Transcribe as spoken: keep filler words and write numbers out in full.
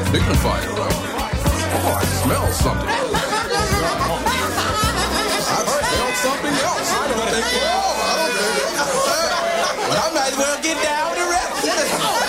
dignified. Oh, I smell something. I smell something else. I don't think, well, I don't think. Well, I might as well get down the rest.